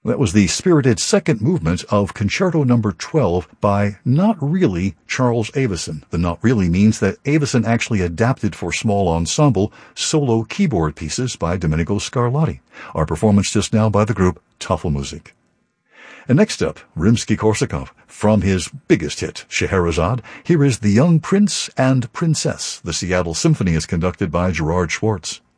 That was the spirited second movement of Concerto No. 12 by Not Really Charles Avison. The not really means that Avison actually adapted for small ensemble solo keyboard pieces by Domenico Scarlatti. Our performance just now by the group Tafelmusik. And next up, Rimsky-Korsakov. From his biggest hit, Scheherazade, here is The Young Prince and Princess. The Seattle Symphony is conducted by Gerard Schwartz.